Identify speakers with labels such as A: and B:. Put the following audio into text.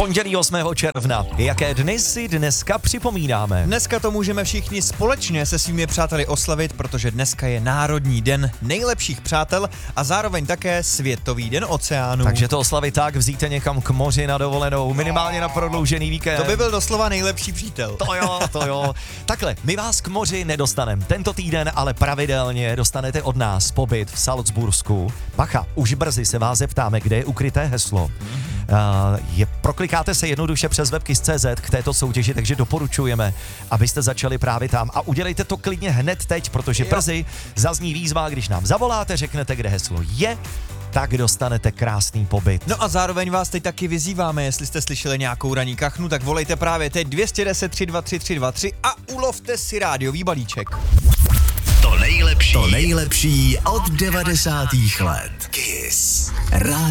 A: Pondělí 8. června. Jaké dny si dneska připomínáme?
B: Dneska to můžeme všichni společně se svými přáteli oslavit, protože dneska je Národní den nejlepších přátel a zároveň také Světový den oceánů.
A: Takže to oslavit tak, vzíte někam k moři na dovolenou, minimálně na prodloužený víkend.
B: To by byl doslova nejlepší přítel.
A: To jo. Takhle, my vás k moři nedostaneme. Tento týden ale pravidelně dostanete od nás pobyt v Salzbursku. Bacha, už brzy se vás zeptáme, kde je ukryté heslo. Proklikáte se jednoduše přes webkiss.cz k této soutěži, takže doporučujeme, abyste začali právě tam a udělejte to klidně hned teď, protože brzy zazní výzva, když nám zavoláte, řeknete, kde heslo je, tak dostanete krásný pobyt.
B: No a zároveň vás teď taky vyzýváme, jestli jste slyšeli nějakou ranní kachnu, tak volejte právě teď 210 323 323 a ulovte si rádiový balíček.
C: To nejlepší od 90. let. Kiss.